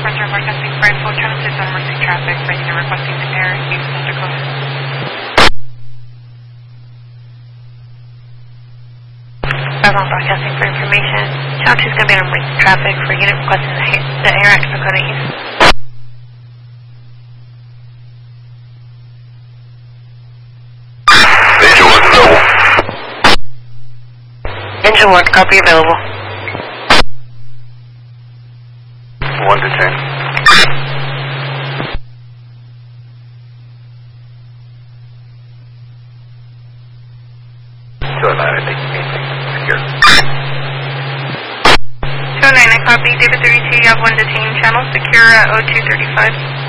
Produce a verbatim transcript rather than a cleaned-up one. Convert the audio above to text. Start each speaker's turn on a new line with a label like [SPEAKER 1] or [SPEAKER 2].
[SPEAKER 1] Frontier Broadcasting five four Genesis on emergency traffic for unit requesting the air use Dakota. five one Broadcasting for information. Channel two is going to be on emergency traffic for unit requesting the, the air at Dakota East. Engine one, copy available.
[SPEAKER 2] one to ten. two oh nine, I think you mean here.
[SPEAKER 1] two oh nine, I copy. David thirty-two, you have one detained channel, secure at oh two thirty-five.